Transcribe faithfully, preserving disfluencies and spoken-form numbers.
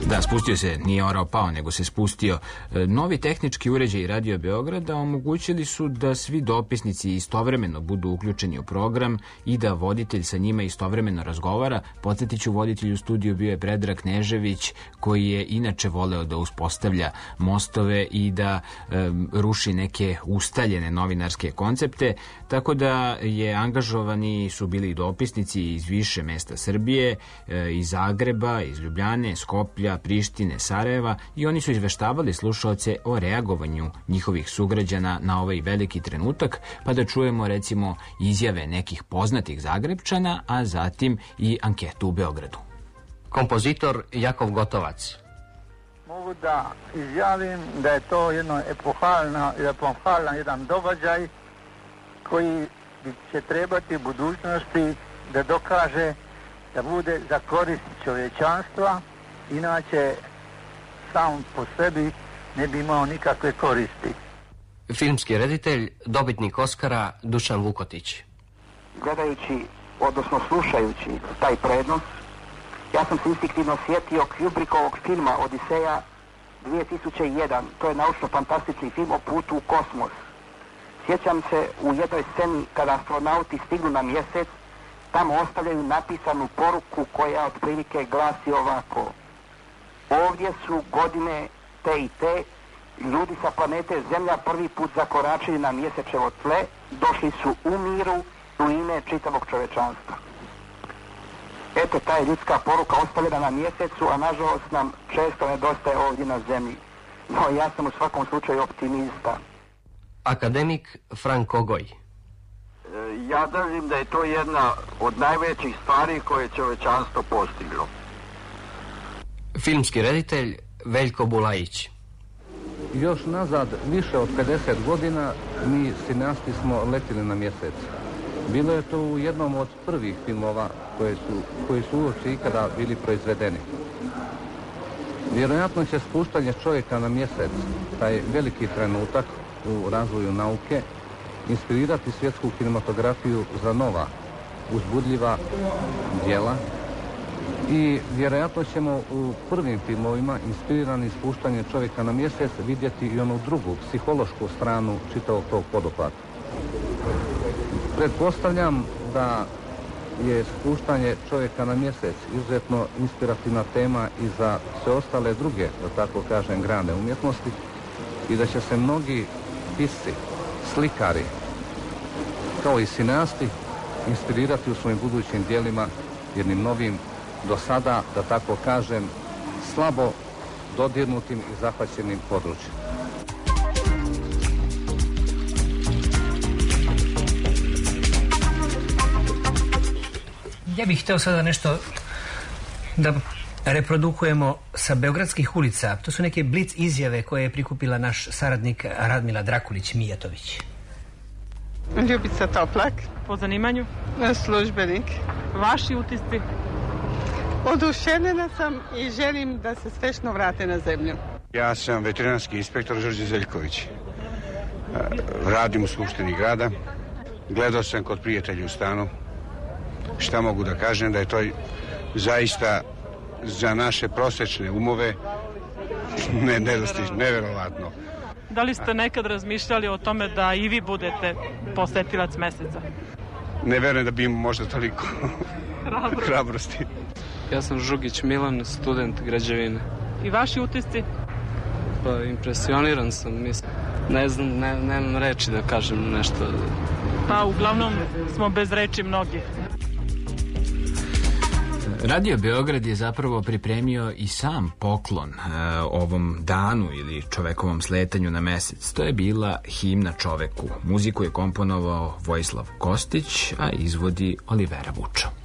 Da, spustio se, nije orao pao, nego se spustio. Novi tehnički uređaji Radio Beograda omogućili su da svi dopisnici istovremeno budu uključeni u program i da voditelj sa njima istovremeno razgovara. Podsjetiću, voditelj u studiju bio je Predrag Knežević, koji je inače voleo da uspostavlja mostove i da e, ruši neke ustaljene novinarske koncepte, tako da je angažovani su bili i dopisnici iz više mesta Srbije, e, iz Zagreba, iz Ljubljane, Skoplja, Prištine, Sarajeva, i oni su izveštavali slušaoce o reagovanju njihovih sugrađana na ovaj veliki trenutak, pa da čujemo recimo izjave nekih poznatih Zagrebčana, a zatim i anketu u Beogradu. Kompozitor Jakov Gotovac. Mogu da izjavim da je to jedno epohalno, epohalno jedan događaj koji će trebati u budućnosti da dokaže da bude za korist čovječanstva, inače sam po sebi ne bi imao nikakve koristi. Filmski reditelj, dobitnik Oskara Dušan Vukotić. Gledajući, odnosno slušajući taj prenos, ja sam se instinktivno sjetio Kubrickovog filma Odiseja dvije tisuće jedan. To je naučno-fantastični film o putu u kosmos. Sjećam se u jednoj sceni kada astronauti stignu na mjesec, tamo ostavljaju napisanu poruku koja otprilike glasi ovako: ovdje su godine te i te, ljudi sa planete Zemlja prvi put zakoračili na mjesečevo tle, došli su u miru u ime čitavog čovečanstva. Eto, ta je ljudska poruka ostavljena na mjesecu, a nažalost nam često nedostaje ovdje na Zemlji. No, ja sam u svakom slučaju optimista. Akademik Frank Ogoj. Ja držim da je to jedna od najvećih stvari koje je čovečanstvo postiglo. Filmski reditelj Veljko Bulajić. Još nazad, više od pedeset godina, mi sinasti smo letili na mjesec. Bilo je to u jednom od prvih filmova koje su, koji su uopće ikada bili proizvedeni. Vjerojatno će spuštanje čovjeka na mjesec, taj veliki trenutak u razvoju nauke, inspirirati svjetsku kinematografiju za nova, uzbudljiva djela, i vjerojatno ćemo u prvim filmovima, inspirirani spuštanjem čovjeka na mjesec, vidjeti i onu drugu, psihološku stranu čitavog tog poduhvata. Pretpostavljam da je spuštanje čovjeka na mjesec izuzetno inspirativna tema i za sve ostale druge, da tako kažem, grane umjetnosti, i da će se mnogi pisci, slikari, kao i sinasti, inspirirati u svojim budućim djelima jednim novim, do sada, da tako kažem, slabo dodirnutim i zahvaćenim područjem. Ja bih htio sada nešto da reprodukujemo sa beogradskih ulica. To su neke blic izjave koje je prikupila naš saradnik Radmila Drakulić-Mijatović. Ljubica Toplak. Po zanimanju? Službenik. Vaši utisci? Oduševljena sam i želim da se srećno vrate na zemlju. Ja sam veterinarski inspektor Đorđe Zeljković. Radim u Skupštini grada. Gledao sam kod prijatelja u stanu. Šta mogu da kažem, da je to zaista za naše prosječne umove ne, nedostižno, neverovatno. Da li ste nekad razmišljali o tome da i vi budete posetilac meseca? Ne verujem da bi imao možda toliko hrabrosti. Ja sam Žugić Milan, student građevine. I vaši utisci? Pa impresioniran sam, mislim. Ne znam, ne, nemam reči da kažem nešto. Pa uglavnom smo bez reči mnogi. Radio Beograd je zapravo pripremio i sam poklon e, ovom danu ili čovekovom sletanju na mesec. To je bila himna čoveku. Muziku je komponovao Vojislav Kostić, a izvodi Olivera Vučo.